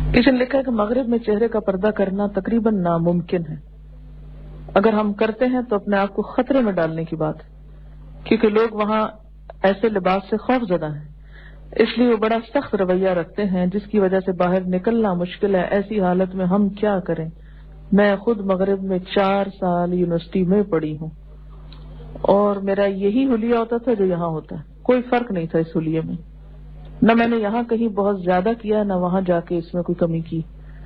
کسی نے لکھا ہے کہ مغرب میں چہرے کا پردہ کرنا تقریباً ناممکن ہے. اگر ہم کرتے ہیں تو اپنے آپ کو خطرے میں ڈالنے کی بات ہے، کیونکہ لوگ وہاں ایسے لباس سے خوف زدہ ہیں، اس لیے وہ بڑا سخت رویہ رکھتے ہیں جس کی وجہ سے باہر نکلنا مشکل ہے. ایسی حالت میں ہم کیا کریں؟ میں خود مغرب میں 4 سال یونیورسٹی میں پڑھی ہوں اور میرا یہی حلیہ ہوتا تھا جو یہاں ہوتا ہے. کوئی فرق نہیں تھا اس حلیے میں، نہ میں نے یہاں کہیں بہت زیادہ کیا نہ وہاں جا کے اس میں کوئی کمی کی.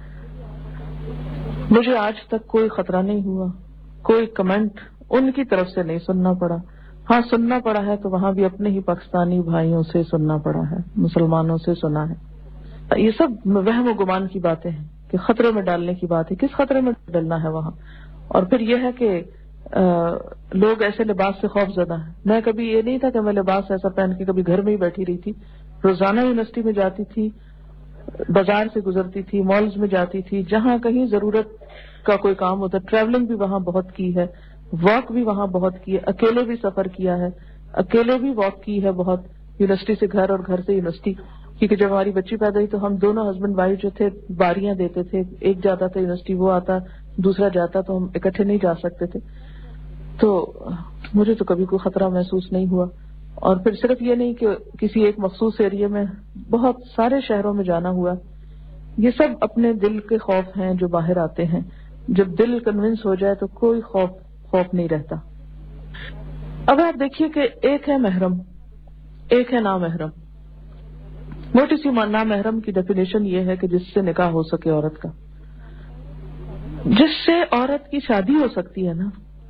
مجھے آج تک کوئی خطرہ نہیں ہوا، کوئی کمنٹ ان کی طرف سے نہیں سننا پڑا. ہاں سننا پڑا ہے تو وہاں بھی اپنے ہی پاکستانی بھائیوں سے سننا پڑا ہے، مسلمانوں سے سنا ہے. یہ سب وہم و گمان کی باتیں ہیں کہ خطرے میں ڈالنے کی بات ہے. کس خطرے میں ڈالنا ہے وہاں؟ اور پھر یہ ہے کہ لوگ ایسے لباس سے خوف زدہ ہیں. میں کبھی یہ نہیں تھا کہ میں لباس ایسا پہن کے کبھی گھر میں ہی بیٹھی رہی تھی. روزانہ یونیورسٹی میں جاتی تھی، بازار سے گزرتی تھی، مالز میں جاتی تھی، جہاں کہیں ضرورت کا کوئی کام ہوتا. ٹریولنگ بھی وہاں بہت کی ہے، واک بھی وہاں بہت کی ہے، اکیلے بھی سفر کیا ہے، اکیلے بھی واک کی ہے بہت، یونیورسٹی سے گھر اور گھر سے یونیورسٹی. کیونکہ جب ہماری بچی پیدا ہوئی تو ہم دونوں ہسبینڈ وائف جو تھے باریاں دیتے تھے. ایک جاتا تھا یونیورسٹی، وہ آتا، دوسرا جاتا، تو ہم اکٹھے نہیں جا سکتے تھے. تو مجھے تو کبھی کوئی خطرہ محسوس نہیں ہوا. اور پھر صرف یہ نہیں کہ کسی ایک مخصوص ایریے میں، بہت سارے شہروں میں جانا ہوا. یہ سب اپنے دل کے خوف ہیں جو باہر آتے ہیں. جب دل کنونس ہو جائے تو کوئی خوف نہیں رہتا. اب آپ دیکھیے کہ ایک ہے محرم، ایک ہے نامحرم. موٹی سی نامحرم کی ڈیفینیشن یہ ہے کہ جس سے نکاح ہو سکے عورت کا، جس سے عورت کی شادی ہو سکتی ہے نا،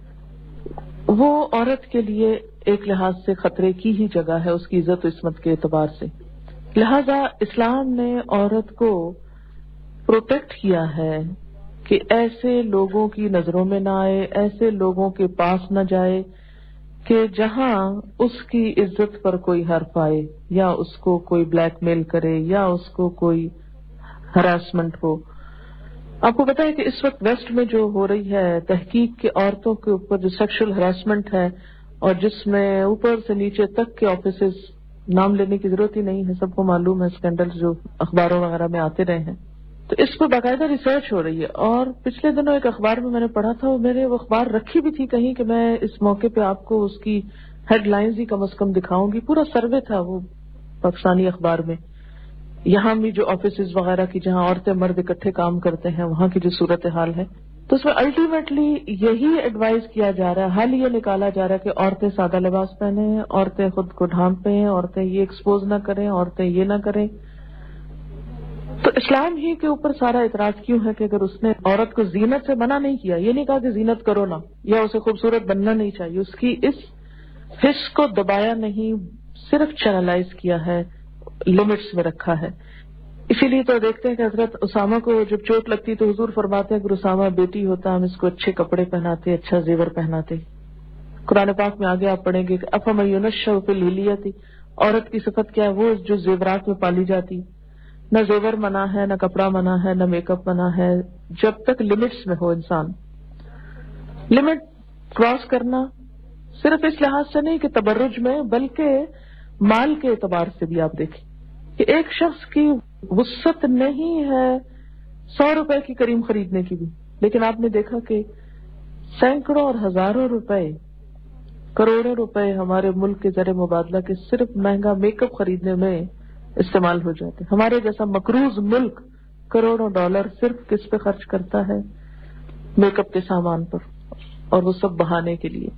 وہ عورت کے لیے ایک لحاظ سے خطرے کی ہی جگہ ہے اس کی عزت و عصمت کے اعتبار سے. لہذا اسلام نے عورت کو پروٹیکٹ کیا ہے کہ ایسے لوگوں کی نظروں میں نہ آئے، ایسے لوگوں کے پاس نہ جائے کہ جہاں اس کی عزت پر کوئی حرف آئے، یا اس کو کوئی بلیک میل کرے، یا اس کو کوئی ہراسمنٹ ہو. آپ کو پتا ہے کہ اس وقت ویسٹ میں جو ہو رہی ہے تحقیق کے عورتوں کے اوپر جو سیکشل ہراسمنٹ ہے، اور جس میں اوپر سے نیچے تک کے آفیسز، نام لینے کی ضرورت ہی نہیں ہے، سب کو معلوم ہے اسکینڈل جو اخباروں وغیرہ میں آتے رہے ہیں. تو اس پہ باقاعدہ ریسرچ ہو رہی ہے. اور پچھلے دنوں ایک اخبار میں نے پڑھا تھا، میں نے وہ اخبار رکھی بھی تھی کہیں کہ میں اس موقع پہ آپ کو اس کی ہیڈ لائنز ہی کم از کم دکھاؤں گی. پورا سروے تھا وہ پاکستانی اخبار میں، یہاں بھی جو آفیسز وغیرہ کی جہاں عورتیں مرد اکٹھے کام کرتے ہیں وہاں کی جو صورتحال ہے. تو اس میں الٹیمیٹلی یہی ایڈوائز کیا جا رہا ہے، حل یہ نکالا جا رہا ہے کہ عورتیں سادہ لباس پہنیں، عورتیں خود کو ڈھانپیں، عورتیں یہ ایکسپوز نہ کریں، عورتیں یہ نہ کریں. تو اسلام ہی کے اوپر سارا اعتراض کیوں ہے کہ اگر اس نے عورت کو زینت سے منع نہیں کیا، یہ نہیں کہا کہ زینت کرو نہ، یا اسے خوبصورت بننا نہیں چاہیے، اس کی اس حص کو دبایا نہیں، صرف چینلائز کیا ہے، لمٹس میں رکھا ہے. اسی لیے تو دیکھتے ہیں کہ حضرت اسامہ کو جب چوٹ لگتی تو حضور فرماتے ہیں کہ اسامہ بیٹی ہوتا ہم اس کو اچھے کپڑے پہناتے، اچھا زیور پہناتے. قرآن پاک میں آگے آپ پڑھیں گے کہ افمن ینشأ فی الحلیۃ، عورت کی صفت کیا ہے؟ وہ جو زیورات میں پالی جاتی. نہ زیور منع ہے، نہ کپڑا منع ہے، نہ میک اپ منع ہے، جب تک لمٹس میں ہو. انسان لمٹ کراس کرنا صرف اس لحاظ سے نہیں کہ تبرج میں، بلکہ مال کے اعتبار سے بھی آپ دیکھیں کہ ایک شخص کی وسعت نہیں ہے 100 روپے کی کریم خریدنے کی بھی، لیکن آپ نے دیکھا کہ سینکڑوں اور ہزاروں روپے، کروڑوں روپے ہمارے ملک کے زر مبادلہ کے صرف مہنگا میک اپ خریدنے میں استعمال ہو جاتے. ہمارے جیسا مقروض ملک کروڑوں ڈالر صرف کس پہ خرچ کرتا ہے؟ میک اپ کے سامان پر، اور وہ سب بہانے کے لیے.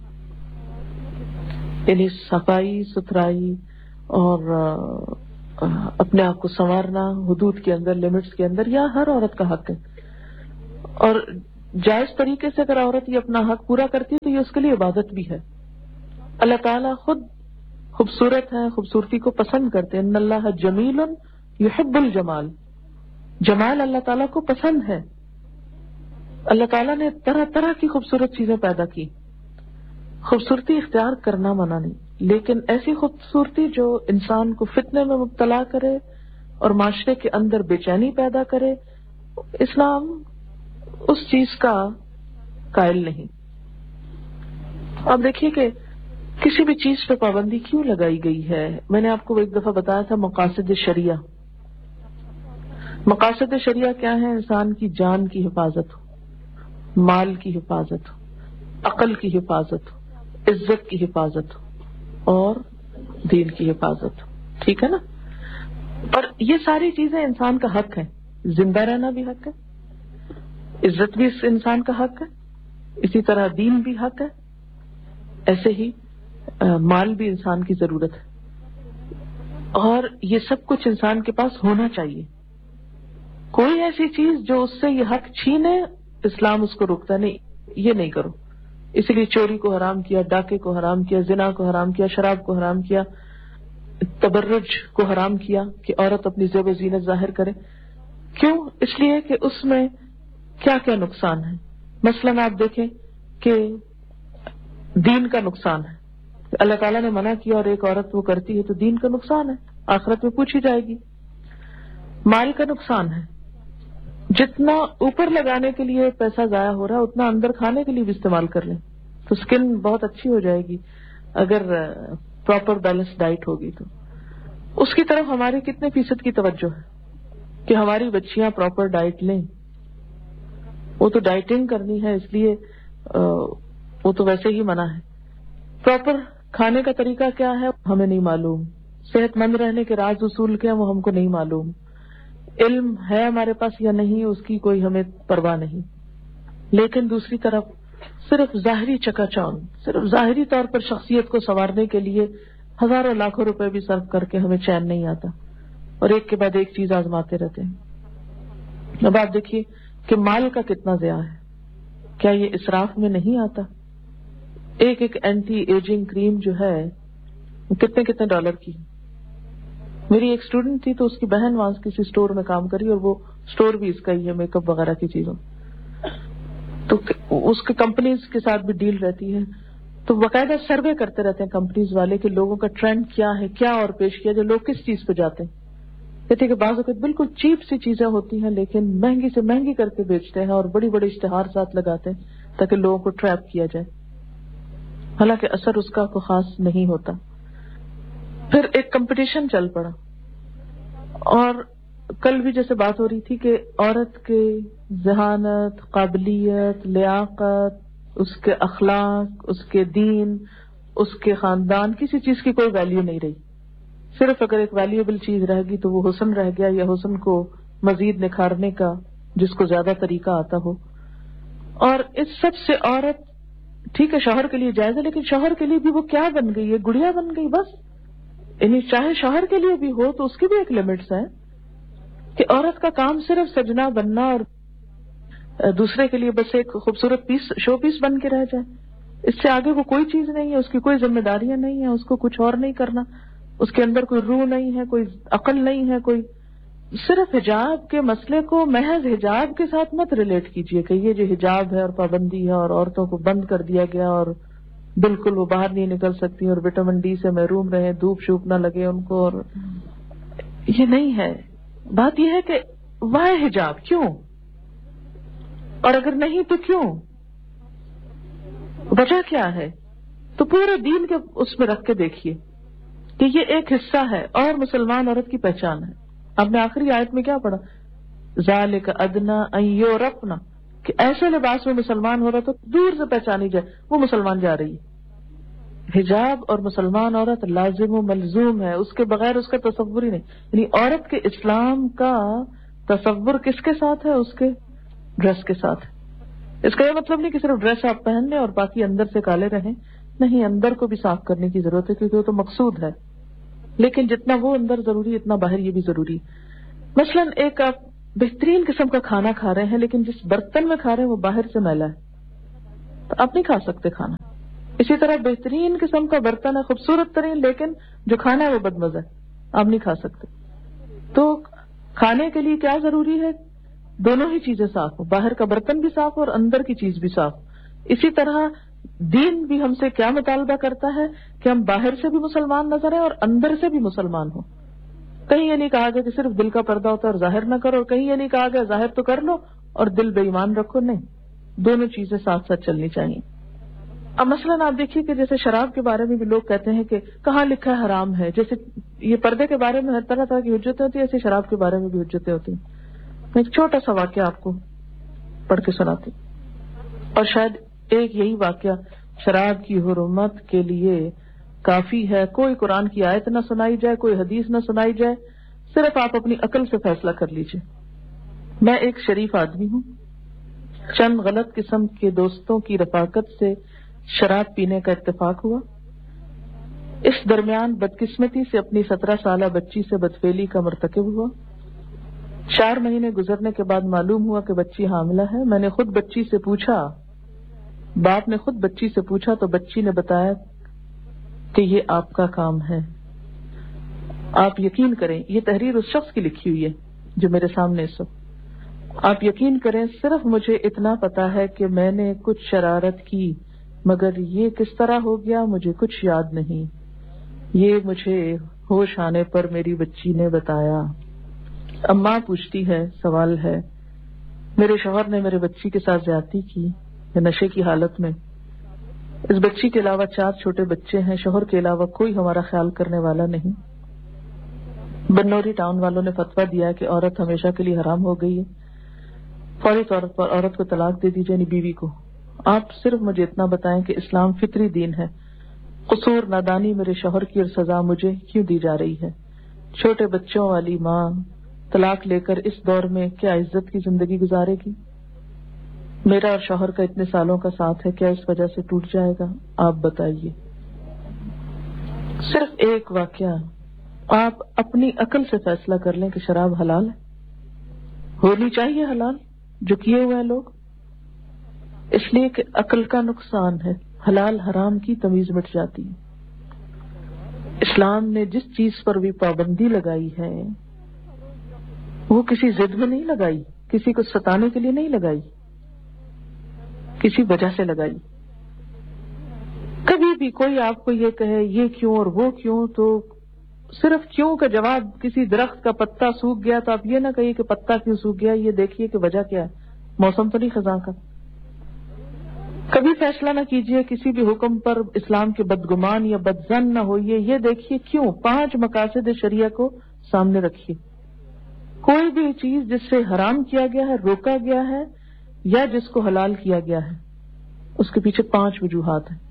یعنی صفائی ستھرائی اور اپنے آپ کو سنوارنا حدود کے اندر، لمٹس کے اندر، یا ہر عورت کا حق ہے. اور جائز طریقے سے اگر عورت یہ اپنا حق پورا کرتی ہے تو یہ اس کے لیے عبادت بھی ہے. اللہ تعالیٰ خود خوبصورت ہے، خوبصورتی کو پسند کرتے ہیں. ان اللہ جمیل یحب الجمال، جمال اللہ تعالیٰ کو پسند ہے. اللہ تعالیٰ نے طرح طرح کی خوبصورت چیزیں پیدا کی. خوبصورتی اختیار کرنا منع نہیں، لیکن ایسی خوبصورتی جو انسان کو فتنے میں مبتلا کرے اور معاشرے کے اندر بے چینی پیدا کرے، اسلام اس چیز کا قائل نہیں. اب دیکھیے کہ کسی بھی چیز پہ پابندی کیوں لگائی گئی ہے. میں نے آپ کو ایک دفعہ بتایا تھا مقاصد شریعہ. مقاصد شریعہ کیا ہے؟ انسان کی جان کی حفاظت ہو، مال کی حفاظت ہو، عقل کی حفاظت ہو، عزت کی حفاظت ہو اور دین کی حفاظت ہو. ٹھیک ہے نا؟ اور یہ ساری چیزیں انسان کا حق ہے. زندہ رہنا بھی حق ہے، عزت بھی اس انسان کا حق ہے، اسی طرح دین بھی حق ہے، ایسے ہی مال بھی انسان کی ضرورت ہے. اور یہ سب کچھ انسان کے پاس ہونا چاہیے. کوئی ایسی چیز جو اس سے یہ حق چھینے، اسلام اس کو روکتا نہیں، یہ نہیں کرو. اس لیے چوری کو حرام کیا، ڈاکے کو حرام کیا، زنا کو حرام کیا، شراب کو حرام کیا، تبرج کو حرام کیا کہ عورت اپنی زیب و زینت ظاہر کرے. کیوں؟ اس لیے کہ اس میں کیا کیا نقصان ہے. مثلاً آپ دیکھیں کہ دین کا نقصان ہے. اللہ تعالیٰ نے منع کیا اور ایک عورت وہ کرتی ہے تو دین کا نقصان ہے، آخرت میں پوچھی جائے گی. مال کا نقصان ہے، جتنا اوپر لگانے کے لیے پیسہ ضائع ہو رہا ہے اتنا اندر کھانے کے لیے بھی استعمال کر لیں تو سکن بہت اچھی ہو جائے گی اگر پراپر بیلنس ڈائٹ ہوگی. تو اس کی طرف ہماری کتنے فیصد کی توجہ ہے کہ ہماری بچیاں پراپر ڈائٹ لیں؟ وہ تو ڈائٹنگ کرنی ہے، اس لیے وہ تو ویسے ہی منع ہے. پراپر کھانے کا طریقہ کیا ہے ہمیں نہیں معلوم، صحت مند رہنے کے راز اصول کیا وہ ہم کو نہیں معلوم، علم ہے ہمارے پاس یا نہیں اس کی کوئی ہمیں پرواہ نہیں. لیکن دوسری طرف صرف ظاہری چکا چوند، صرف ظاہری طور پر شخصیت کو سنوارنے کے لیے ہزاروں لاکھوں روپے بھی صرف کر کے ہمیں چین نہیں آتا اور ایک کے بعد ایک چیز آزماتے رہتے ہیں. اب آپ دیکھیے کہ مال کا کتنا ضیاع ہے. کیا یہ اسراف میں نہیں آتا؟ ایک ایک اینٹی ایجنگ کریم جو ہے وہ کتنے ڈالر کی. میری ایک اسٹوڈنٹ تھی تو اس کی بہن وہاں کسی اسٹور میں کام کری اور وہ اسٹور بھی اس کا ہی ہے، میک اپ وغیرہ کی چیزوں، تو اس کے کمپنیز کے ساتھ بھی ڈیل رہتی ہے تو باقاعدہ سروے کرتے رہتے ہیں کمپنیز والے کہ لوگوں کا ٹرینڈ کیا ہے، کیا اور پیش کیا جائے، لوگ کس چیز پہ جاتے ہیں. کہتے کہ بعض اوقات بالکل چیپ سی چیزیں ہوتی ہیں لیکن مہنگی سے مہنگی کر کے بیچتے ہیں اور بڑی بڑی اشتہار ساتھ لگاتے ہیں تاکہ لوگوں کو ٹریپ کیا جائے، حالانکہ اثر اس کا کوئی خاص نہیں ہوتا. پھر ایک کمپٹیشن چل پڑا اور کل بھی جیسے بات ہو رہی تھی کہ عورت کے ذہانت، قابلیت، لیاقت، اس کے اخلاق، اس کے دین، اس کے خاندان، کسی چیز کی کوئی ویلیو نہیں رہی. صرف اگر ایک ویلیوبل چیز رہ گئی تو وہ حسن رہ گیا، یا حسن کو مزید نکھارنے کا جس کو زیادہ طریقہ آتا ہو. اور اس سب سے عورت ٹھیک ہے شوہر کے لیے جائز ہے لیکن شوہر کے لیے بھی وہ کیا بن گئی ہے؟ گڑیا بن گئی بس. یعنی چاہے شوہر کے لیے بھی ہو تو اس کی بھی ایک لمٹس ہے کہ عورت کا کام صرف سجنا بننا اور دوسرے کے لیے بس ایک خوبصورت شو پیس بن کے رہ جائے. اس سے آگے وہ کوئی چیز نہیں ہے، اس کی کوئی ذمہ داریاں نہیں ہیں، اس کو کچھ اور نہیں کرنا، اس کے اندر کوئی روح نہیں ہے، کوئی عقل نہیں ہے. کوئی صرف حجاب کے مسئلے کو محض حجاب کے ساتھ مت ریلیٹ کیجئے کہ یہ جو حجاب ہے اور پابندی ہے اور عورتوں کو بند کر دیا گیا اور بالکل وہ باہر نہیں نکل سکتی اور وٹامن ڈی سے محروم رہے، دھوپ شوپ نہ لگے ان کو، اور یہ نہیں ہے. بات یہ ہے کہ وہ حجاب کیوں، اور اگر نہیں تو کیوں، وجہ کیا ہے؟ تو پورے دین کے اس میں رکھ کے دیکھیے کہ یہ ایک حصہ ہے اور مسلمان عورت کی پہچان ہے. آپ نے آخری آیت میں کیا پڑھا؟ ذالک ادنی ان یعرفن، کہ ایسے لباس میں مسلمان ہو رہا تو دور سے پہچانی جائے وہ مسلمان جا رہی ہے. حجاب اور مسلمان عورت لازم و ملزوم ہے، اس کے بغیر اس کا تصور ہی نہیں. یعنی عورت کے اسلام کا تصور کس کے ساتھ ہے؟ اس کے ڈریس کے ساتھ. اس کا یہ مطلب نہیں کہ صرف ڈریس آپ پہن لیں اور باقی اندر سے کالے رہیں، نہیں، اندر کو بھی صاف کرنے کی ضرورت ہے کیونکہ وہ تو مقصود ہے. لیکن جتنا وہ اندر ضروری اتنا باہر یہ بھی ضروری. مثلاً ایک آپ بہترین قسم کا کھانا کھا رہے ہیں لیکن جس برتن میں کھا رہے ہیں وہ باہر سے میلا ہے تو آپ نہیں کھا سکتے کھانا. اسی طرح بہترین قسم کا برتن ہے، خوبصورت ترین، لیکن جو کھانا ہے وہ بدمزہ ہے، آپ نہیں کھا سکتے. تو کھانے کے لیے کیا ضروری ہے؟ دونوں ہی چیزیں صاف ہو، باہر کا برتن بھی صاف ہو اور اندر کی چیز بھی صاف. اسی طرح دین بھی ہم سے کیا مطالبہ کرتا ہے کہ ہم باہر سے بھی مسلمان نظر آئیں اور اندر سے بھی مسلمان ہوں. کہیں یہ نہیں کہا گیا کہ صرف دل کا پردہ ہوتا ہے اور ظاہر نہ کرو، اور کہیں یہ نہیں کہا گیا ظاہر تو کر لو اور دل بے ایمان رکھو. نہیں، دونوں چیزیں ساتھ ساتھ چلنی چاہیے. اب مثلاً آپ دیکھیے کہ جیسے شراب کے بارے میں بھی لوگ کہتے ہیں کہ کہاں لکھا ہے حرام ہے، جیسے یہ پردے کے بارے میں ہر طرح طرح کی حجتیں ہوتی ہیں، ایسے شراب کے بارے میں بھی حجتیں ہوتی ہیں. میں ایک چھوٹا سا واقعہ آپ کو پڑھ کے سناتی ہوں، اور شاید ایک یہی واقعہ شراب کی حرمت کے لیے کافی ہے. کوئی قرآن کی آیت نہ سنائی جائے، کوئی حدیث نہ سنائی جائے، صرف آپ اپنی عقل سے فیصلہ کر لیجئے. میں ایک شریف آدمی ہوں، چند غلط قسم کے دوستوں کی رفاقت سے شراب پینے کا اتفاق ہوا. اس درمیان بدقسمتی سے اپنی 17 سالہ بچی سے بدفعلی کا مرتکب ہوا. 4 مہینے گزرنے کے بعد معلوم ہوا کہ بچی حاملہ ہے. میں نے خود بچی سے پوچھا، باپ نے خود بچی سے پوچھا تو بچی نے بتایا کہ یہ آپ کا کام ہے. آپ یقین کریں، یہ تحریر اس شخص کی لکھی ہوئی ہے جو میرے سامنے اس وقت. آپ یقین کریں، صرف مجھے اتنا پتا ہے کہ میں نے کچھ شرارت کی، مگر یہ کس طرح ہو گیا مجھے کچھ یاد نہیں. یہ مجھے ہوش آنے پر میری بچی نے بتایا. اماں پوچھتی ہے، سوال ہے، میرے شوہر نے میرے بچی کے ساتھ زیادتی کی نشے کی حالت میں. اس بچی کے علاوہ 4 چھوٹے بچے ہیں. شوہر کے علاوہ کوئی ہمارا خیال کرنے والا نہیں. بنوری ٹاؤن والوں نے فتویٰ دیا کہ عورت ہمیشہ کے لیے حرام ہو گئی ہے، فوری طور پر عورت کو طلاق دے دی جائے، یعنی بیوی کو. آپ صرف مجھے اتنا بتائیں کہ اسلام فطری دین ہے. قصور نادانی میرے شوہر کی اور سزا مجھے کیوں دی جا رہی ہے؟ چھوٹے بچوں والی ماں طلاق لے کر اس دور میں کیا عزت کی زندگی گزارے گی؟ میرا اور شوہر کا اتنے سالوں کا ساتھ ہے، کیا اس وجہ سے ٹوٹ جائے گا؟ آپ بتائیے. صرف ایک واقعہ، آپ اپنی عقل سے فیصلہ کر لیں کہ شراب حلال ہے، ہونی چاہیے حلال جو کیے ہوئے ہیں لوگ، اس لیے کہ عقل کا نقصان ہے. حلال حرام کی تمیز مٹ جاتی ہے. اسلام نے جس چیز پر بھی پابندی لگائی ہے وہ کسی ضد میں نہیں لگائی، کسی کو ستانے کے لیے نہیں لگائی، کسی وجہ سے لگائی. کبھی بھی کوئی آپ کو یہ کہے یہ کیوں اور وہ کیوں، تو صرف کیوں کا جواب، کسی درخت کا پتا سوکھ گیا تو آپ یہ نہ کہیے کہ پتا کیوں سوکھ گیا، یہ دیکھیے کہ وجہ کیا ہے، موسم تو نہیں خزاں کا. کبھی فیصلہ نہ کیجئے کسی بھی حکم پر اسلام کے بدگمان یا بدظن نہ ہوئیے، یہ دیکھیے کیوں. 5 مقاصد شریعہ کو سامنے رکھیے. کوئی بھی چیز جس سے حرام کیا گیا ہے، روکا گیا ہے، یا جس کو حلال کیا گیا ہے، اس کے پیچھے 5 وجوہات ہیں.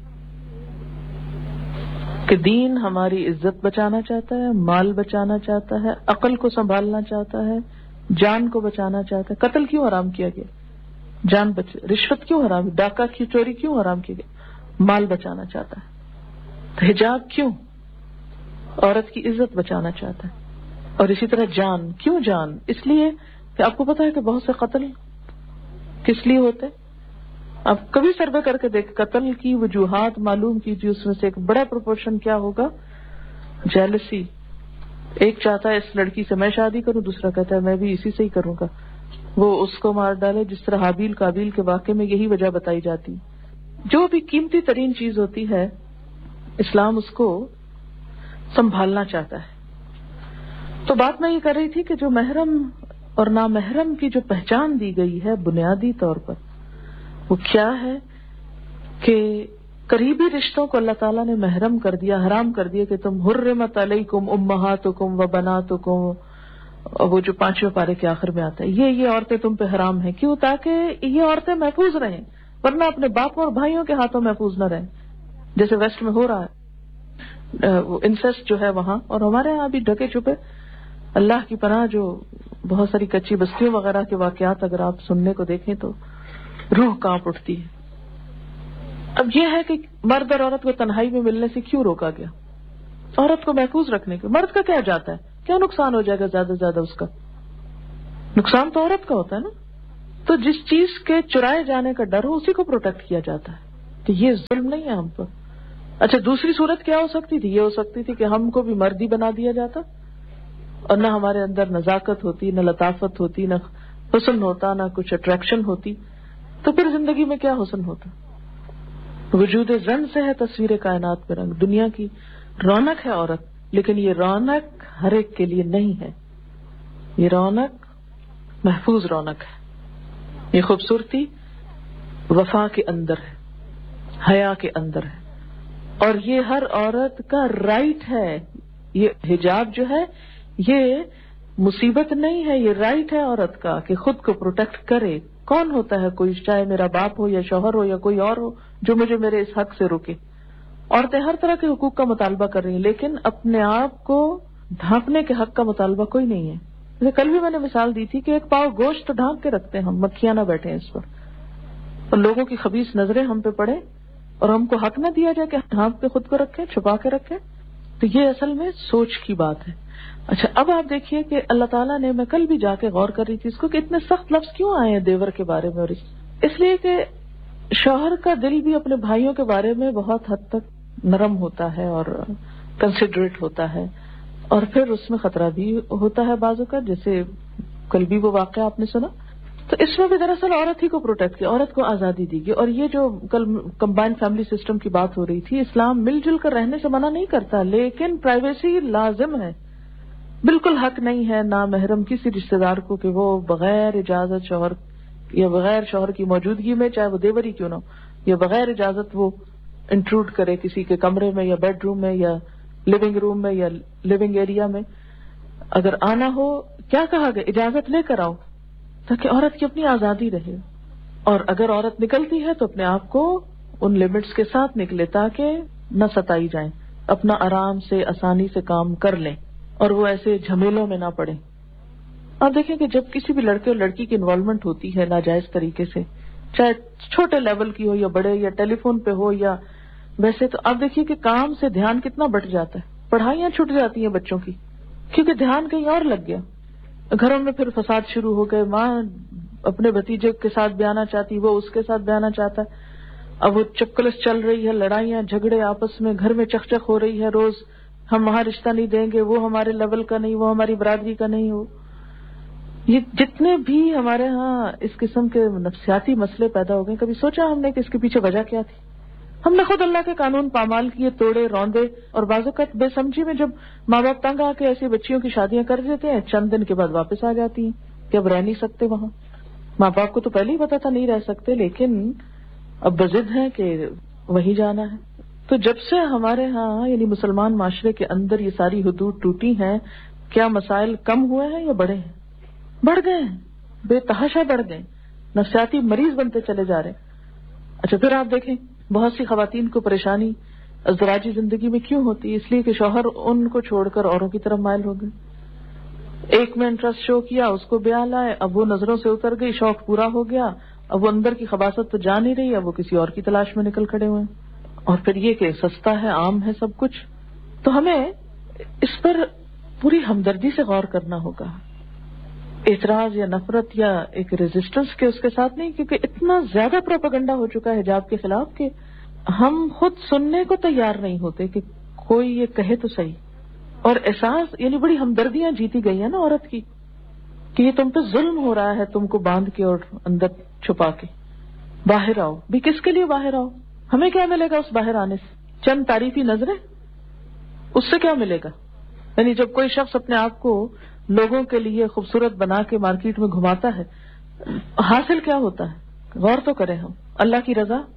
کہ دین ہماری عزت بچانا چاہتا ہے، مال بچانا چاہتا ہے، عقل کو سنبھالنا چاہتا ہے، جان کو بچانا چاہتا ہے. قتل کیوں حرام کیا گیا؟ جان رشوت کیوں حرام، ڈاکہ کی چوری کیوں حرام کیا گیا؟ مال بچانا چاہتا ہے. حجاب کیوں؟ عورت کی عزت بچانا چاہتا ہے. اور اسی طرح جان کیوں؟ جان اس لیے کہ آپ کو پتا ہے کہ بہت سے قتل کس لیے ہوتے. آپ کبھی سروے کر کے دیکھ، قتل کی وجوہات معلوم کیجیے، اس میں سے ایک بڑا پروپورشن کیا ہوگا؟ جیلسی. ایک چاہتا ہے اس لڑکی سے میں شادی کروں، دوسرا کہتا ہے میں بھی اسی سے ہی کروں گا، وہ اس کو مار ڈالے. جس طرح حابیل قابیل کے واقعے میں یہی وجہ بتائی جاتی. جو بھی قیمتی ترین چیز ہوتی ہے اسلام اس کو سنبھالنا چاہتا ہے. تو بات میں یہ کر رہی تھی کہ جو محرم اور نامحرم کی جو پہچان دی گئی ہے بنیادی طور پر وہ کیا ہے کہ قریبی رشتوں کو اللہ تعالیٰ نے محرم کر دیا، حرام کر دیا کہ تم حرمت علیکم امہاتکم و بناتکم، وہ جو 5ویں پارے کے آخر میں آتا ہے، یہ عورتیں تم پہ حرام ہیں. کیوں؟ تاکہ یہ عورتیں محفوظ رہیں، ورنہ اپنے باپوں اور بھائیوں کے ہاتھوں محفوظ نہ رہیں، جیسے ویسٹ میں ہو رہا ہے. وہ انسیسٹ جو ہے وہاں، اور ہمارے ہاں بھی ڈھکے چھپے اللہ کی پناہ جو بہت ساری کچی بستیوں وغیرہ کے واقعات اگر آپ سننے کو دیکھیں تو روح کانپ اٹھتی ہے. اب یہ ہے کہ مرد اور عورت کو تنہائی میں ملنے سے کیوں روکا گیا؟ عورت کو محفوظ رکھنے کے. مرد کا کیا جاتا ہے؟ کیا نقصان ہو جائے گا زیادہ سے زیادہ؟ اس کا نقصان تو عورت کا ہوتا ہے نا. تو جس چیز کے چرائے جانے کا ڈر ہو اسی کو پروٹیکٹ کیا جاتا ہے. تو یہ ظلم نہیں ہے ہم پر. اچھا دوسری صورت کیا ہو سکتی تھی؟ یہ ہو سکتی تھی کہ ہم کو بھی مردی بنا دیا جاتا اور نہ ہمارے اندر نزاکت ہوتی، نہ لطافت ہوتی، نہ حسن ہوتا، نہ کچھ اٹریکشن ہوتی. تو پھر زندگی میں کیا حسن ہوتا؟ وجود زن سے ہے تصویر کائنات میں رنگ. دنیا کی رونق ہے عورت، لیکن یہ رونق ہر ایک کے لیے نہیں ہے. یہ رونق محفوظ رونق ہے. یہ خوبصورتی وفا کے اندر ہے، حیا کے اندر ہے، اور یہ ہر عورت کا رائٹ ہے. یہ حجاب جو ہے یہ مصیبت نہیں ہے، یہ رائٹ ہے عورت کا کہ خود کو پروٹیکٹ کرے. کون ہوتا ہے کوئی، چاہے میرا باپ ہو یا شوہر ہو یا کوئی اور ہو، جو مجھے میرے اس حق سے روکے. عورتیں ہر طرح کے حقوق کا مطالبہ کر رہی ہیں، لیکن اپنے آپ کو ڈھانپنے کے حق کا مطالبہ کوئی نہیں ہے. جیسے کل بھی میں نے مثال دی تھی کہ ایک پاؤ گوشت ڈھانپ کے رکھتے ہیں ہم، مکھیاں نہ بیٹھیں اس پر، اور لوگوں کی خبیث نظریں ہم پہ پڑے اور ہم کو حق نہ دیا جائے کہ ڈھانپ کے خود کو رکھیں، چھپا کے رکھیں. تو یہ اصل میں سوچ کی بات ہے. اچھا اب آپ دیکھیے کہ اللہ تعالیٰ نے، میں کل بھی جا کے غور کر رہی تھی اس کو، کہ اتنے سخت لفظ کیوں آئے ہیں دیور کے بارے میں. اور اس لیے کہ شوہر کا دل بھی اپنے بھائیوں کے بارے میں بہت حد تک نرم ہوتا ہے اور کنسیڈریٹ ہوتا ہے، اور پھر اس میں خطرہ بھی ہوتا ہے بعض اوقات، جیسے کل بھی وہ واقعہ آپ نے سنا. تو اس میں بھی دراصل عورت ہی کو پروٹیکٹ کیا، عورت کو آزادی دی گئی. اور یہ جو کل کمبائنڈ فیملی سسٹم کی بات ہو رہی تھی، اسلام مل جل کر رہنے سے منع نہیں کرتا، لیکن پرائیویسی لازم ہے. بالکل حق نہیں ہے نامحرم کسی رشتہ دار کو کہ وہ بغیر اجازت شوہر یا بغیر شوہر کی موجودگی میں، چاہے وہ دیور ہی کیوں نہ ہو، یا بغیر اجازت وہ انٹروڈ کرے کسی کے کمرے میں یا بیڈ روم میں یا لیونگ روم میں یا لیونگ ایریا میں. اگر آنا ہو، کیا کہا گیا، اجازت لے کر آؤ، تاکہ عورت کی اپنی آزادی رہے. اور اگر عورت نکلتی ہے تو اپنے آپ کو ان لمٹس کے ساتھ نکلے تاکہ نہ ستائی جائیں، اپنا آرام سے آسانی سے کام کر لیں اور وہ ایسے جھمیلوں میں نہ پڑیں. آپ دیکھیں کہ جب کسی بھی لڑکے اور لڑکی کی انوالومنٹ ہوتی ہے ناجائز طریقے سے، چاہے چھوٹے لیول کی ہو یا بڑے، یا ٹیلی فون پہ ہو یا ویسے، تو آپ دیکھیے کہ کام سے دھیان کتنا بٹ جاتا ہے. پڑھائیاں چھٹ جاتی ہیں بچوں کی کیونکہ دھیان کہیں اور لگ گیا. گھروں میں پھر فساد شروع ہو گئے، ماں اپنے بھتیجے کے ساتھ بھی آنا چاہتی، وہ اس کے ساتھ بھی آنا چاہتا ہے. اب وہ چپکلس چل رہی ہے، لڑائیاں جھگڑے آپس میں، گھر میں چکچک ہو رہی ہے روز. ہم وہاں رشتہ نہیں دیں گے، وہ ہمارے لیول کا نہیں، وہ ہماری برادری کا نہیں ہو. یہ جتنے بھی ہمارے ہاں اس قسم کے نفسیاتی مسئلے پیدا ہو گئے، کبھی سوچا ہم نے کہ اس کے پیچھے وجہ کیا تھی؟ ہم نے خود اللہ کے قانون پامال کیے، توڑے روندے، اور بعض اوقات بے سمجھی میں جب ماں باپ تنگ آ کے ایسی بچیوں کی شادیاں کر دیتے ہیں، چند دن کے بعد واپس آ جاتی ہیں کہ اب رہ نہیں سکتے وہاں. ماں باپ کو تو پہلے ہی پتا تھا نہیں رہ سکتے، لیکن اب بضد ہے کہ وہیں جانا ہے. تو جب سے ہمارے ہاں یعنی مسلمان معاشرے کے اندر یہ ساری حدود ٹوٹی ہیں، کیا مسائل کم ہوئے ہیں یا بڑھے ہیں؟ بڑھ گئے ہیں، بے تحاشا بڑھ گئے، نفسیاتی مریض بنتے چلے جا رہے ہیں. اچھا پھر آپ دیکھیں بہت سی خواتین کو پریشانی ازدواجی زندگی میں کیوں ہوتی ہے؟ اس لیے کہ شوہر ان کو چھوڑ کر اوروں کی طرف مائل ہو گئے. ایک میں انٹرسٹ شو کیا، اس کو بیاہ لائے، اب وہ نظروں سے اتر گئی، شوق پورا ہو گیا، اب وہ اندر کی خباثت تو جا نہیں رہی، اب وہ کسی اور کی تلاش میں نکل کھڑے ہوئے. اور پھر یہ کہ سستا ہے، عام ہے سب کچھ. تو ہمیں اس پر پوری ہمدردی سے غور کرنا ہوگا، اعتراض یا نفرت یا ایک ریزسٹنس کے اس کے ساتھ نہیں، کیونکہ اتنا زیادہ پروپیگنڈا ہو چکا ہے حجاب کے خلاف کہ ہم خود سننے کو تیار نہیں ہوتے کہ کوئی یہ کہے تو صحیح. اور احساس یعنی بڑی ہمدردیاں جیتی گئی ہیں نا عورت کی کہ یہ تم پہ ظلم ہو رہا ہے، تم کو باندھ کے اور اندر چھپا کے. باہر آؤ بھی، کس کے لیے باہر آؤ؟ ہمیں کیا ملے گا اس باہر آنے سے؟ چند تعریفی نظریں، اس سے کیا ملے گا؟ یعنی جب کوئی شخص اپنے آپ کو لوگوں کے لیے خوبصورت بنا کے مارکیٹ میں گھماتا ہے، حاصل کیا ہوتا ہے؟ غور تو کریں ہم. اللہ کی رضا،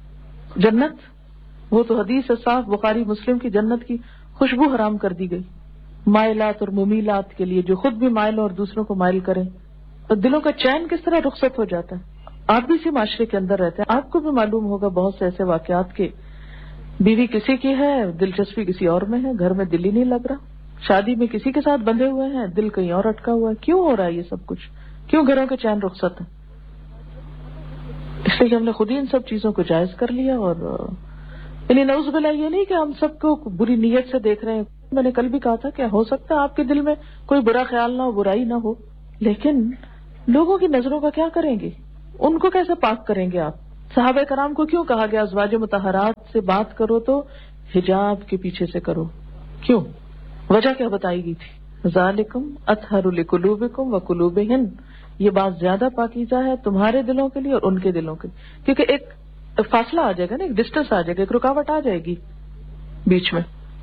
جنت. وہ تو حدیث ہے صاف، بخاری مسلم کی، جنت کی خوشبو حرام کر دی گئی مائلات اور ممیلات کے لیے، جو خود بھی مائل اور دوسروں کو مائل کریں. اور دلوں کا چین کس طرح رخصت ہو جاتا ہے. آپ بھی اسی معاشرے کے اندر رہتے ہیں، آپ کو بھی معلوم ہوگا بہت سے ایسے واقعات کے بیوی کسی کی ہے، دلچسپی کسی اور میں ہے، گھر میں دل ہی نہیں لگ رہا، شادی میں کسی کے ساتھ بندھے ہوئے ہیں، دل کہیں اور اٹکا ہوا ہے. کیوں ہو رہا ہے یہ سب کچھ؟ کیوں گھروں کے چین رخصت ہے؟ اس لیے کہ ہم نے خود ہی ان سب چیزوں کو جائز کر لیا. اور یعنی نعوذ باللہ یہ نہیں کہ ہم سب کو بری نیت سے دیکھ رہے ہیں. میں نے کل بھی کہا تھا کہ ہو سکتا ہے آپ کے دل میں کوئی برا خیال نہ ہو، برائی نہ ہو، لیکن لوگوں کی نظروں کا کیا کریں گے؟ ان کو کیسے پاک کریں گے آپ؟ صحابہ کرام کو کیوں کہا گیا ازواج مطہرات سے بات کرو تو حجاب کے پیچھے سے کرو؟ کیوں؟ وجہ کیا بتائی گئی تھی؟ ذالکم اطہر لقلوبکم وقلوبہن، یہ بات زیادہ پاکیزہ ہے تمہارے دلوں کے لیے اور ان کے دلوں کے لیے. کیونکہ ایک فاصلہ آ جائے گا نا، ایک ڈسٹینس آ جائے گا، ایک رکاوٹ آ جائے گی بیچ میں.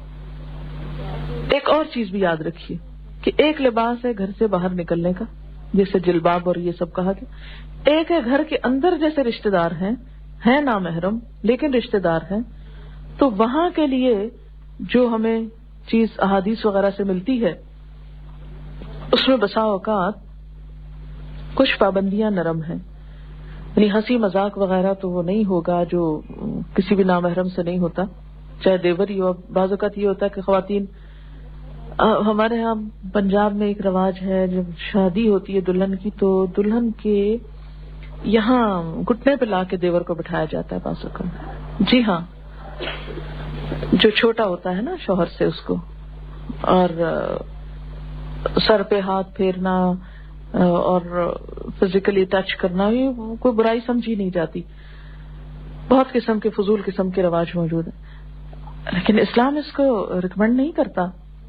ایک اور چیز بھی یاد رکھیے کہ ایک لباس ہے گھر سے باہر نکلنے کا، جیسے جلباب اور یہ سب کہا گیا. ایک ہے گھر کے اندر جیسے رشتہ دار ہیں نامحرم لیکن رشتہ دار ہیں، تو وہاں کے لیے جو ہمیں چیز احادیث وغیرہ سے ملتی ہے اس میں بسا اوقات کچھ پابندیاں نرم ہیں، یعنی ہنسی مذاق وغیرہ تو وہ نہیں ہوگا جو کسی بھی نامحرم سے نہیں ہوتا، چاہے دیور ہی ہو. بعض اوقات یہ ہوتا ہے کہ خواتین، ہمارے ہاں پنجاب میں ایک رواج ہے، جب شادی ہوتی ہے دلہن کی تو دلہن کے یہاں گھٹنے پہ لا کے دیور کو بٹھایا جاتا ہے بعض اوقات. جی ہاں، جو چھوٹا ہوتا ہے نا شوہر سے اس کو، اور سر پہ ہاتھ پھیرنا اور فزیکلی ٹچ کرنا یہ کوئی برائی سمجھی نہیں جاتی. بہت قسم کے فضول قسم کے رواج موجود ہیں، لیکن اسلام اس کو ریکمینڈ نہیں کرتا.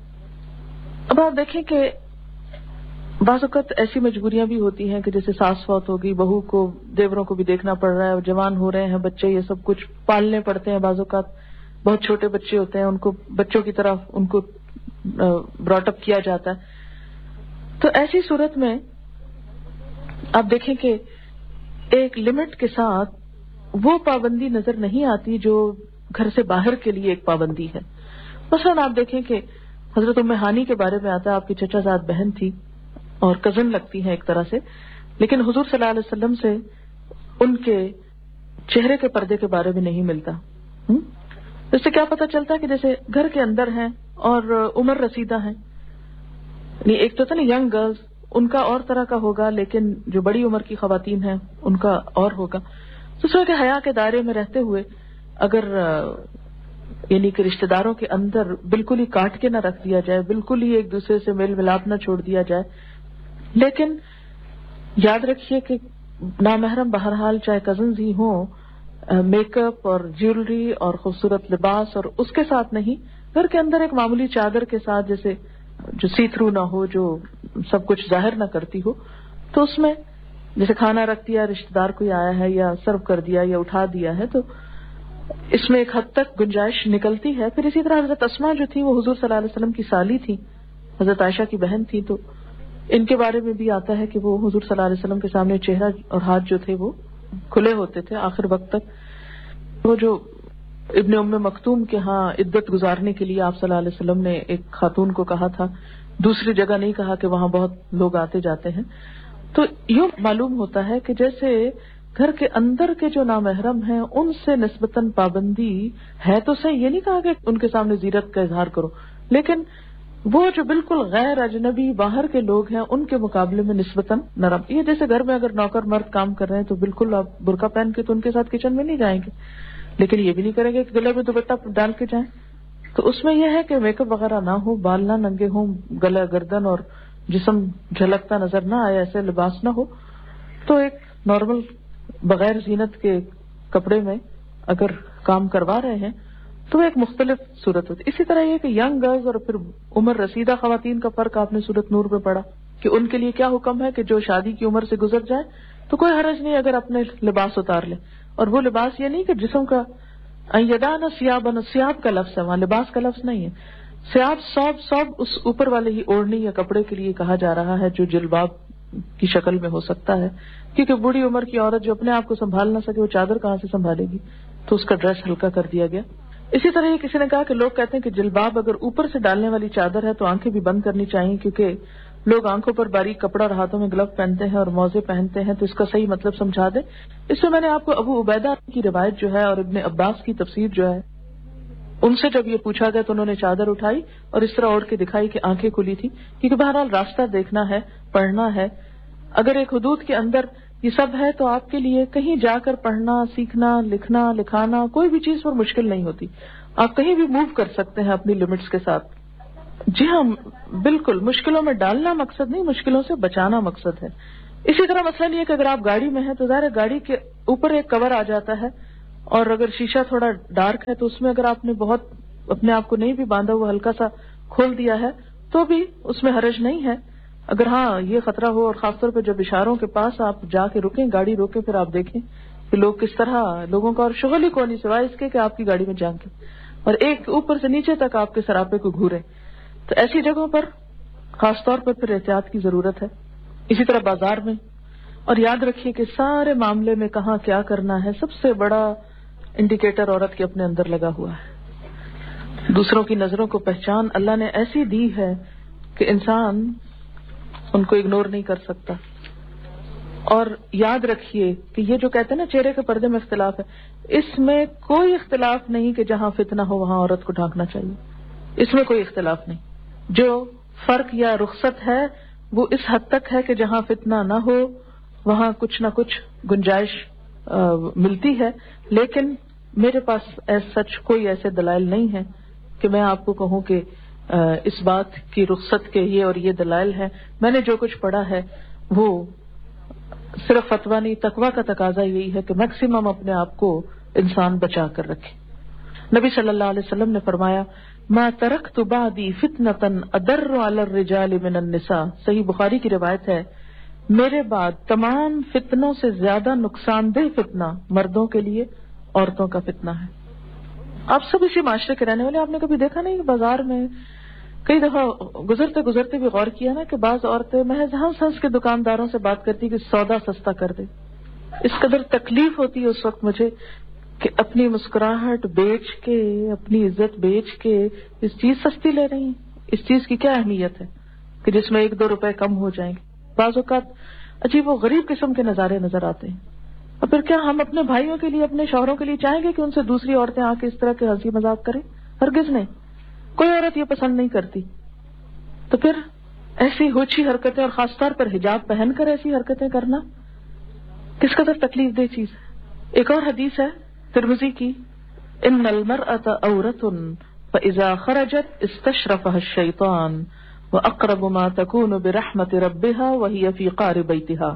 اب آپ دیکھیں کہ بعض اوقات ایسی مجبوریاں بھی ہوتی ہیں کہ جیسے ساس فوت ہو گئی، بہو کو دیوروں کو بھی دیکھنا پڑ رہا ہے، جوان ہو رہے ہیں بچے، یہ سب کچھ پالنے پڑتے ہیں. بعض اوقات بہت چھوٹے بچے ہوتے ہیں، ان کو بچوں کی طرح ان کو براٹ اپ کیا جاتا ہے. تو ایسی صورت میں آپ دیکھیں کہ ایک لمٹ کے ساتھ وہ پابندی نظر نہیں آتی جو گھر سے باہر کے لیے ایک پابندی ہے. مثلا آپ دیکھیں کہ حضرت ام ہانی کے بارے میں آتا ہے، آپ کی چچا زاد بہن تھی اور کزن لگتی ہیں ایک طرح سے، لیکن حضور صلی اللہ علیہ وسلم سے ان کے چہرے کے پردے کے بارے میں نہیں ملتا. اس سے کیا پتہ چلتا ہے کہ جیسے گھر کے اندر ہیں اور عمر رسیدہ ہیں، یعنی ایک تو تھا نا ینگ گرلز، ان کا اور طرح کا ہوگا، لیکن جو بڑی عمر کی خواتین ہیں ان کا اور ہوگا. تو اس کے حیا کے دائرے میں رہتے ہوئے اگر یعنی کہ رشتہ داروں کے اندر بالکل ہی کاٹ کے نہ رکھ دیا جائے، بالکل ہی ایک دوسرے سے میل ملاپ نہ چھوڑ دیا جائے، لیکن یاد رکھیے کہ نامحرم بہرحال چاہے کزنز ہی ہوں، میک اپ اور جیولری اور خوبصورت لباس اور اس کے ساتھ نہیں، گھر کے اندر ایک معمولی چادر کے ساتھ، جیسے جو سی تھرو نہ ہو، جو سب کچھ ظاہر نہ کرتی ہو، تو اس میں جیسے کھانا رکھ دیا، رشتہ دار کوئی آیا ہے یا سرو کر دیا یا اٹھا دیا ہے، تو اس میں ایک حد تک گنجائش نکلتی ہے. پھر اسی طرح حضرت اسماء جو تھی وہ حضور صلی اللہ علیہ وسلم کی سالی تھی، حضرت عائشہ کی بہن تھی، تو ان کے بارے میں بھی آتا ہے کہ وہ حضور صلی اللہ علیہ وسلم کے سامنے چہرہ اور ہاتھ جو تھے وہ کھلے ہوتے تھے آخر وقت تک. وہ جو ابن ام مکتوم کے ہاں عدت گزارنے کے لیے آپ صلی اللہ علیہ وسلم نے ایک خاتون کو کہا تھا، دوسری جگہ نہیں کہا کہ وہاں بہت لوگ آتے جاتے ہیں. تو یوں معلوم ہوتا ہے کہ جیسے گھر کے اندر کے جو نامحرم ہیں ان سے نسبتاً پابندی ہے تو صحیح، یہ نہیں کہا کہ ان کے سامنے زیرت کا اظہار کرو، لیکن وہ جو بالکل غیر اجنبی باہر کے لوگ ہیں ان کے مقابلے میں نسبتاً نرم. یہ جیسے گھر میں اگر نوکر مرد کام کر رہے ہیں تو بالکل آپ برقع پہن کے تو ان کے ساتھ کچن میں نہیں جائیں گے، لیکن یہ بھی نہیں کریں گے کہ گلے میں دوپٹہ ڈال کے جائیں. تو اس میں یہ ہے کہ میک اپ وغیرہ نہ ہو، بال نہ ننگے ہوں، گلا گردن اور جسم جھلکتا نظر نہ آئے، ایسے لباس نہ ہو، تو ایک نارمل بغیر زینت کے کپڑے میں اگر کام کروا رہے ہیں تو ایک مختلف صورت ہوتی. اسی طرح یہ کہ ینگ گرلز اور پھر عمر رسیدہ خواتین کا فرق آپ نے صورت نور میں پڑھا کہ ان کے لیے کیا حکم ہے کہ جو شادی کی عمر سے گزر جائے تو کوئی حرج نہیں اگر اپنے لباس اتار لے. اور وہ لباس یہ نہیں کہ جسم کا یدان سیاب، سیاب کا لفظ ہے وہاں، لباس کا لفظ نہیں ہے. سیاب سوب اس اوپر والے ہی اوڑھنی یا کپڑے کے لیے کہا جا رہا ہے جو جلباب کی شکل میں ہو سکتا ہے، کیونکہ بوڑھی عمر کی عورت جو اپنے آپ کو سنبھال نہ سکے وہ چادر کہاں سے سنبھالے گی، تو اس کا ڈریس ہلکا کر دیا گیا. اسی طرح کسی نے کہا کہ لوگ کہتے ہیں کہ جلباب اگر اوپر سے ڈالنے والی چادر ہے تو آنکھیں بھی بند کرنی چاہیے، کیونکہ لوگ آنکھوں پر باریک کپڑا اور ہاتھوں میں گلو پہنتے ہیں اور موزے پہنتے ہیں، تو اس کا صحیح مطلب سمجھا دیں. اس میں نے آپ کو ابو عبیدہ کی روایت جو ہے اور ابن عباس کی تفسیر جو ہے ان سے جب یہ پوچھا گیا تو انہوں نے چادر اٹھائی اور اس طرح اوڑھ کے دکھائی کہ آنکھیں کھلی تھی، کیونکہ بہرحال راستہ دیکھنا ہے، پڑھنا ہے. اگر ایک حدود کے اندر یہ سب ہے تو آپ کے لیے کہیں جا کر پڑھنا، سیکھنا، لکھنا، لکھانا کوئی بھی چیز پر مشکل نہیں ہوتی. آپ کہیں بھی موو کر سکتے ہیں اپنی لمٹس کے ساتھ. جی ہاں بالکل، مشکلوں میں ڈالنا مقصد نہیں، مشکلوں سے بچانا مقصد ہے. اسی طرح مسئلہ یہ ہے کہ اگر آپ گاڑی میں ہیں تو ظاہر ہے گاڑی کے اوپر ایک کور آ جاتا ہے، اور اگر شیشہ تھوڑا ڈارک ہے تو اس میں اگر آپ نے بہت اپنے آپ کو نہیں بھی باندھا ہوا، ہلکا سا کھول دیا ہے تو بھی اس میں حرج نہیں ہے. اگر ہاں یہ خطرہ ہو، اور خاص طور پہ جب اشاروں کے پاس آپ جا کے رکیں، گاڑی روکیں، پھر آپ دیکھیں کہ لوگ کس طرح، لوگوں کا اور شغل ہی کو نہیں سوائے اس کے کہ آپ کی گاڑی میں جائیں گے اور ایک اوپر سے نیچے تک آپ کے سراپے کو گھوریں، تو ایسی جگہوں پر خاص طور پر پھر احتیاط کی ضرورت ہے. اسی طرح بازار میں. اور یاد رکھیے کہ سارے معاملے میں کہاں کیا کرنا ہے سب سے بڑا انڈیکیٹر عورت کے اپنے اندر لگا ہوا ہے. دوسروں کی نظروں کو پہچان اللہ نے ایسی دی ہے کہ انسان ان کو اگنور نہیں کر سکتا. اور یاد رکھیے کہ یہ جو کہتے ہیں نا چہرے کے پردے میں اختلاف ہے، اس میں کوئی اختلاف نہیں کہ جہاں فتنہ ہو وہاں عورت کو ڈھانکنا چاہیے. اس میں کوئی اختلاف نہیں. جو فرق یا رخصت ہے وہ اس حد تک ہے کہ جہاں فتنہ نہ ہو وہاں کچھ نہ کچھ گنجائش ملتی ہے. لیکن میرے پاس سچ کوئی ایسے دلائل نہیں ہے کہ میں آپ کو کہوں کہ اس بات کی رخصت کے یہ اور یہ دلائل ہیں. میں نے جو کچھ پڑھا ہے وہ صرف فتویٰ نہیں، تقویٰ کا تقاضا یہی ہے کہ میکسیمم اپنے آپ کو انسان بچا کر رکھے. نبی صلی اللہ علیہ وسلم نے فرمایا ما ترکت بعدی فتنة اضر علی الرجال من النساء. صحیح بخاری کی روایت ہے، میرے بعد تمام فتنوں سے زیادہ نقصان دہ فتنہ مردوں کے لیے عورتوں کا فتنہ ہے. آپ سب اسی معاشرے کے رہنے والے، آپ نے کبھی دیکھا نہیں بازار میں کئی دفعہ گزرتے بھی غور کیا نا کہ بعض عورتیں محض ہنس ہنس کے دکانداروں سے بات کرتی کہ سودا سستا کر دے. اس قدر تکلیف ہوتی ہے اس وقت مجھے کہ اپنی مسکراہٹ بیچ کے، اپنی عزت بیچ کے اس چیز سستی لے رہی ہیں. اس چیز کی کیا اہمیت ہے کہ جس میں 1-2 روپے کم ہو جائیں گے. بعض اوقات عجیب و غریب قسم کے نظارے نظر آتے ہیں. اور پھر کیا ہم اپنے بھائیوں کے لیے، اپنے شوہروں کے لیے چاہیں گے کہ ان سے دوسری عورتیں آ کے اس طرح کے ہنسی مذاق کریں؟ ہرگز نہیں. کوئی عورت یہ پسند نہیں کرتی. تو پھر ایسی ہوچی حرکتیں، اور خاص طور پر حجاب پہن کر ایسی حرکتیں کرنا کس قدر تکلیف دہ چیز ہے. ایک اور حدیث ہے ترمذی کی، ان المرأة عورة فاذا خرجت استشرفها الشیطان واقرب ما تكون برحمت ربها وهي في قعر بیتها.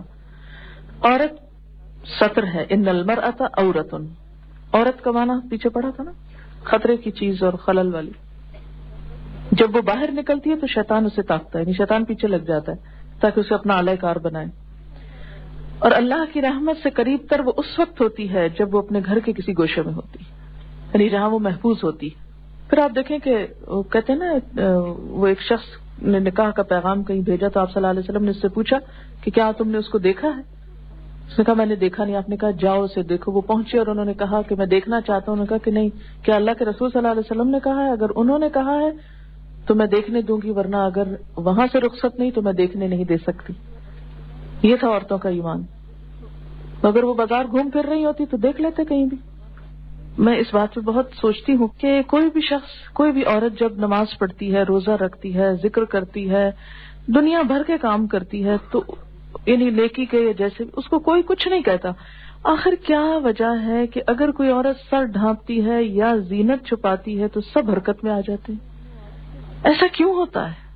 عورت سطر ہے. ان المرأة عورة، عورت کا معنی پیچھے پڑا تھا نا، خطرے کی چیز اور خلل والی. جب وہ باہر نکلتی ہے تو شیطان اسے تاکتا ہے، یعنی شیطان پیچھے لگ جاتا ہے تاکہ اسے اپنا اعلی کار بنائے. اور اللہ کی رحمت سے قریب تر وہ اس وقت ہوتی ہے جب وہ اپنے گھر کے کسی گوشے میں ہوتی، یعنی جہاں وہ محفوظ ہوتی. پھر آپ دیکھیں کہ وہ کہتے ہیں نا، وہ ایک شخص نے نکاح کا پیغام کہیں بھیجا تو آپ صلی اللہ علیہ وسلم نے اس سے پوچھا کہ کیا تم نے اس کو دیکھا ہے؟ اس نے کہا میں نے دیکھا نہیں. آپ نے کہا جاؤ اسے دیکھو. وہ پہنچے اور انہوں نے کہا کہ میں دیکھنا چاہتا ہوں. انہوں نے کہا کہ نہیں، کیا اللہ کے رسول صلی اللہ علیہ وسلم نے کہا ہے؟ اگر انہوں نے کہا ہے تو میں دیکھنے دوں گی، ورنہ اگر وہاں سے رخصت نہیں تو میں دیکھنے نہیں دے سکتی. یہ تھا عورتوں کا ایمان. اگر وہ بازار گھوم پھر رہی ہوتی تو دیکھ لیتے کہیں بھی. میں اس بات پہ بہت سوچتی ہوں کہ کوئی بھی شخص، کوئی بھی عورت جب نماز پڑھتی ہے، روزہ رکھتی ہے، ذکر کرتی ہے، دنیا بھر کے کام کرتی ہے، تو یعنی نیکی کے جیسے اس کو کوئی کچھ نہیں کہتا. آخر کیا وجہ ہے کہ اگر کوئی عورت سر ڈھانپتی ہے یا زینت چھپاتی ہے تو سب حرکت میں آ جاتے ہیں؟ ایسا کیوں ہوتا ہے؟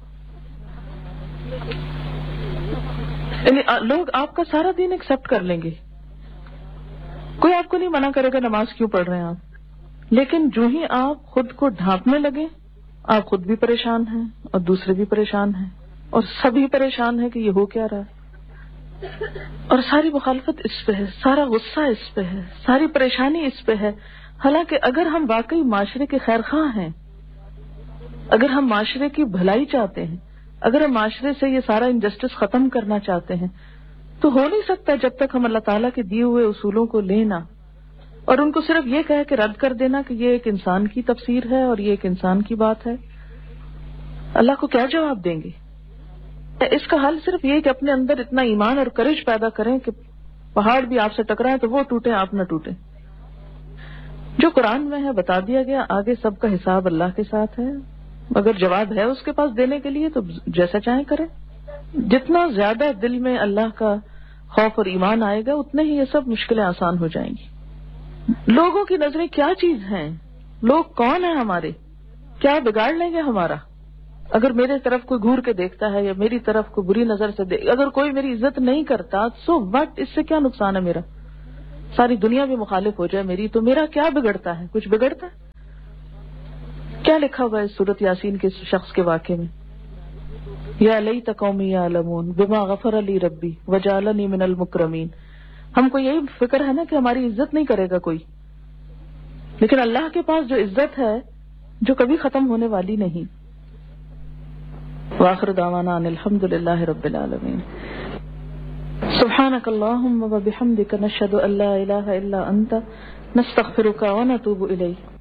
یعنی لوگ آپ کا سارا دین ایکسپٹ کر لیں گے، کوئی آپ کو نہیں منع کرے گا نماز کیوں پڑھ رہے ہیں آپ، لیکن جو ہی آپ خود کو ڈھانپنے لگے آپ خود بھی پریشان ہیں اور دوسرے بھی پریشان ہیں اور سبھی پریشان ہیں کہ یہ ہو کیا رہا ہے. اور ساری مخالفت اس پہ ہے، سارا غصہ اس پہ ہے، ساری پریشانی اس پہ ہے. حالانکہ اگر ہم واقعی معاشرے کے خیر خواہ ہیں، اگر ہم معاشرے کی بھلائی چاہتے ہیں، اگر ہم معاشرے سے یہ سارا انجسٹس ختم کرنا چاہتے ہیں، تو ہو نہیں سکتا جب تک ہم اللہ تعالیٰ کے دیے ہوئے اصولوں کو لینا اور ان کو صرف یہ کہہ کے رد کر دینا کہ یہ ایک انسان کی تفسیر ہے اور یہ ایک انسان کی بات ہے. اللہ کو کیا جواب دیں گے؟ اس کا حل صرف یہ کہ اپنے اندر اتنا ایمان اور کرج پیدا کریں کہ پہاڑ بھی آپ سے ٹکرائیں تو وہ ٹوٹیں، آپ نہ ٹوٹیں. جو قرآن میں ہے بتا دیا گیا، آگے سب کا حساب اللہ کے ساتھ ہے. اگر جواب ہے اس کے پاس دینے کے لیے تو جیسا چاہیں کریں. جتنا زیادہ دل میں اللہ کا خوف اور ایمان آئے گا اتنے ہی یہ سب مشکلیں آسان ہو جائیں گی. لوگوں کی نظریں کیا چیز ہیں؟ لوگ کون ہیں ہمارے؟ کیا بگاڑ لیں گے ہمارا؟ اگر میرے طرف کوئی گھور کے دیکھتا ہے یا میری طرف کوئی بری نظر سے اگر کوئی میری عزت نہیں کرتا سو وٹ، اس سے کیا نقصان ہے میرا؟ ساری دنیا بھی مخالف ہو جائے میری تو میرا کیا بگڑتا ہے؟ کچھ بگڑتا ہے؟ کیا لکھا ہوا ہے سورۃ یاسین کے شخص کے واقعے میں؟ یا لیت قومی یعلمون بما غفر لی ربی وجعلنی من المکرمین. ہم کو یہی فکر ہے نا کہ ہماری عزت نہیں کرے گا کوئی، لیکن اللہ کے پاس جو عزت ہے جو کبھی ختم ہونے والی نہیں. وآخر دعوانا ان الحمد للہ رب العالمین. سبحانک اللہم وبحمدک نشہد ان لا الہ الا انت نستغفرک ونتوب الیک.